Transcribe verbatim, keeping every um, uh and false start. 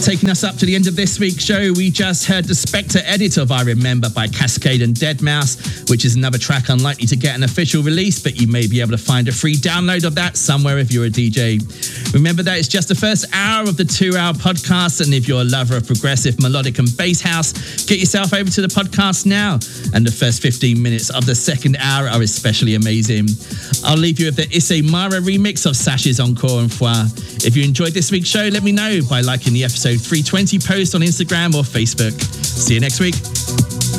Taking us up to the end of this week's show, we just heard the Spectre edit of I Remember by Cascade and Deadmau5, which is another track unlikely to get an official release, but you may be able to find a free download of that somewhere if you're a D J. Remember that it's just the first hour of the two-hour podcast, and if you're a lover of progressive, melodic and bass house, get yourself over to the podcast now. And the first fifteen minutes of the second hour are especially amazing. I'll leave you with the Issei Mara remix of Sash's Encore and Foire. If you enjoyed this week's show, let me know by liking the episode three twenty post on Instagram or Facebook. See you next week.